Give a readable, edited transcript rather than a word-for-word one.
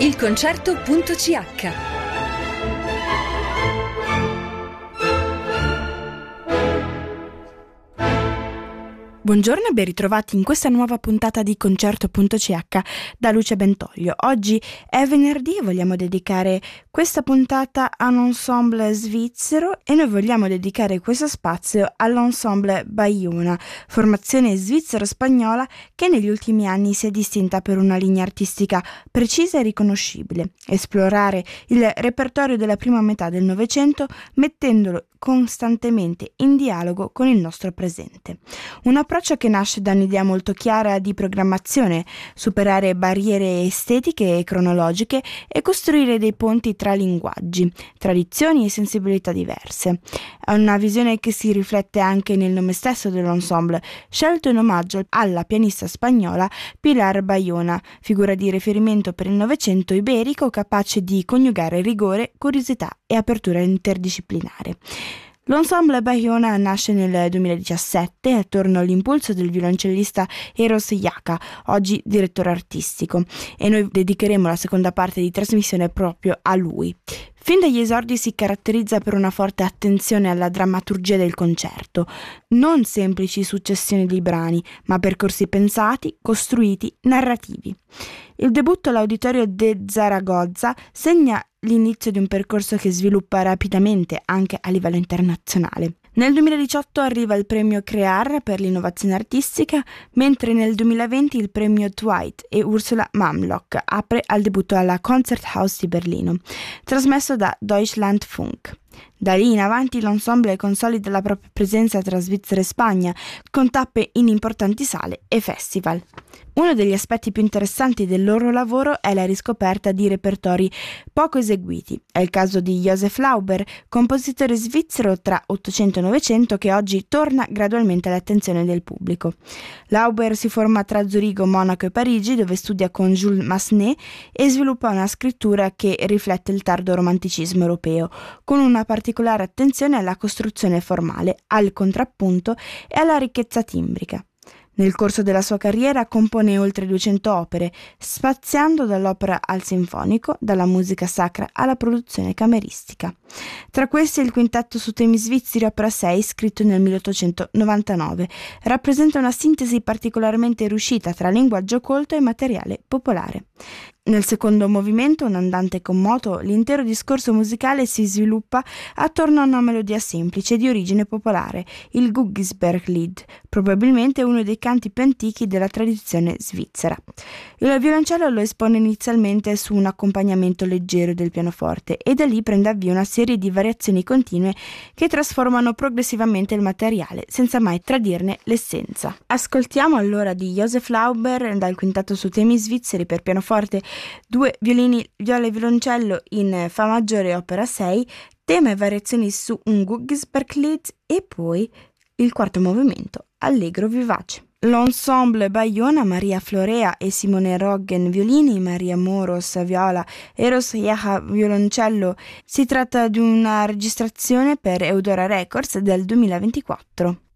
ilconcerto.ch. Buongiorno e ben ritrovati in questa nuova puntata di Concerto.ch da Luce Bentoglio. Oggi è venerdì e vogliamo dedicare questa puntata a un ensemble svizzero e noi vogliamo dedicare questo spazio all'ensemble Baiona, formazione svizzero-spagnola che negli ultimi anni si è distinta per una linea artistica precisa e riconoscibile. Esplorare il repertorio della prima metà del Novecento mettendolo costantemente in dialogo con il nostro presente. Un approccio che nasce da un'idea molto chiara di programmazione, superare barriere estetiche e cronologiche e costruire dei ponti tra linguaggi, tradizioni e sensibilità diverse. È una visione che si riflette anche nel nome stesso dell'ensemble, scelto in omaggio alla pianista spagnola Pilar Bayona, figura di riferimento per il Novecento iberico capace di coniugare rigore, curiosità e apertura interdisciplinare. L'ensemble Baiona nasce nel 2017 attorno all'impulso del violoncellista Eros Jaca, oggi direttore artistico, e noi dedicheremo la seconda parte di trasmissione proprio a lui. Fin dagli esordi si caratterizza per una forte attenzione alla drammaturgia del concerto, non semplici successioni di brani, ma percorsi pensati, costruiti, narrativi. Il debutto all'Auditorio de Zaragoza segna l'inizio di un percorso che sviluppa rapidamente anche a livello internazionale. Nel 2018 arriva il premio Crear per l'innovazione artistica, mentre nel 2020 il premio Dwight e Ursula Mamlock apre al debutto alla Konzerthaus di Berlino, trasmesso da Deutschlandfunk. Da lì in avanti l'ensemble consolida la propria presenza tra Svizzera e Spagna, con tappe in importanti sale e festival. Uno degli aspetti più interessanti del loro lavoro è la riscoperta di repertori poco eseguiti. È il caso di Josef Lauber, compositore svizzero tra 800 e 900 che oggi torna gradualmente all'attenzione del pubblico. Lauber si forma tra Zurigo, Monaco e Parigi, dove studia con Jules Massenet e sviluppa una scrittura che riflette il tardo romanticismo europeo, con una particolare attenzione alla costruzione formale, al contrappunto e alla ricchezza timbrica. Nel corso della sua carriera compone oltre 200 opere, spaziando dall'opera al sinfonico, dalla musica sacra alla produzione cameristica. Tra questi il quintetto su temi svizzeri opera 6, scritto nel 1899, rappresenta una sintesi particolarmente riuscita tra linguaggio colto e materiale popolare. Nel secondo movimento, un andante con moto, l'intero discorso musicale si sviluppa attorno a una melodia semplice di origine popolare, il Guggisberglied, probabilmente uno dei canti più antichi della tradizione svizzera. Il violoncello lo espone inizialmente su un accompagnamento leggero del pianoforte e da lì prende avvio una serie di variazioni continue che trasformano progressivamente il materiale senza mai tradirne l'essenza. Ascoltiamo allora di Josef Lauber dal quintetto su temi svizzeri per pianoforte, 2 violini, viola e violoncello in Fa maggiore opera 6, tema e variazioni su un Guggisberglied e poi il quarto movimento, allegro vivace. L'ensemble Baiona, Maria Florea e Simone Roggen violini, Maria Moros viola, Eros Jaca violoncello. Si tratta di una registrazione per Eudora Records del 2024.